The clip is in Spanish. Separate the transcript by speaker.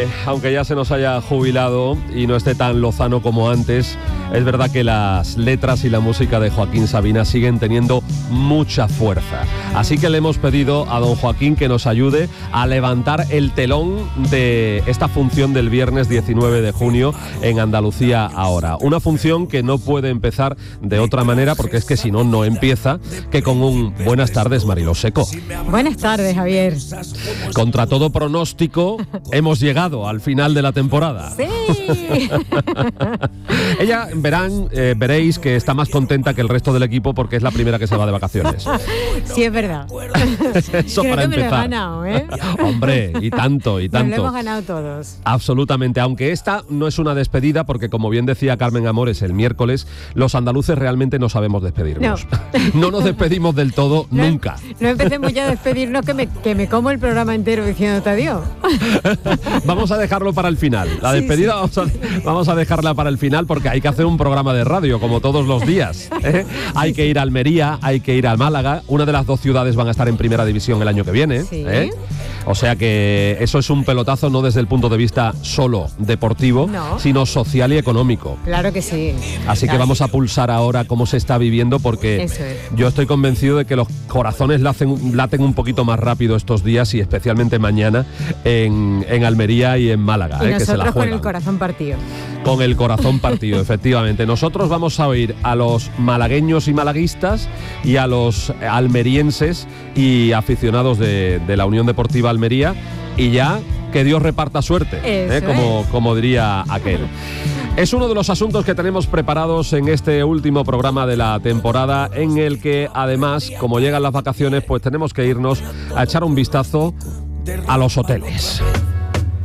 Speaker 1: aunque ya se nos haya jubilado y no esté tan lozano como antes, es verdad que las letras y la música de Joaquín Sabina siguen teniendo mucha fuerza. Así que le hemos pedido a don Joaquín que nos ayude a levantar el telón de esta función del viernes 19 de junio en Andalucía Ahora. Una función que no puede empezar de otra manera, porque es que si no, no empieza, que con un buenas tardes, Mariló Seco.
Speaker 2: Buenas tardes, Javier.
Speaker 1: Contra todo pronóstico, hemos llegado al final de la temporada.
Speaker 2: Sí.
Speaker 1: Ella, veréis que está más contenta que el resto del equipo porque es la primera que se va de vacaciones.
Speaker 2: Sí, es verdad.
Speaker 1: Eso
Speaker 2: creo
Speaker 1: para
Speaker 2: que me lo he
Speaker 1: empezar.
Speaker 2: ganado, ¿eh?
Speaker 1: Hombre, y tanto, y tanto.
Speaker 2: Nos lo hemos ganado todos.
Speaker 1: Absolutamente, aunque esta no es una despedida, porque como bien decía Carmen Amores el miércoles, los andaluces realmente no sabemos despedirnos. No nos despedimos del todo nunca.
Speaker 2: No empecemos ya a despedirnos que me como el programa entero diciéndote adiós.
Speaker 1: Vamos a dejarlo para el final. La despedida vamos a dejarla para el final porque hay que hacer un programa de radio como todos los días. Hay que ir a Almería, hay que ir a Málaga. Una de las dos ciudades van a estar en primera división el año que viene.
Speaker 2: Sí.
Speaker 1: O sea que eso es un pelotazo no desde el punto de vista solo deportivo, sino social y económico.
Speaker 2: Claro que sí.
Speaker 1: Así que vamos a pulsar ahora cómo se está viviendo porque yo estoy convencido de que los corazones laten un poquito más rápido estos días y especialmente mañana en Almería y en Málaga.
Speaker 2: Y
Speaker 1: que se la
Speaker 2: nosotros con
Speaker 1: juegan.
Speaker 2: el corazón partido.
Speaker 1: Con el corazón partido, efectivamente. Nosotros vamos a oír a los malagueños y malaguistas y a los almerienses y aficionados de la Unión Deportiva Almería y ya que Dios reparta suerte, como diría aquel. Es uno de los asuntos que tenemos preparados en este último programa de la temporada, en el que además, como llegan las vacaciones, pues tenemos que irnos a echar un vistazo a los hoteles.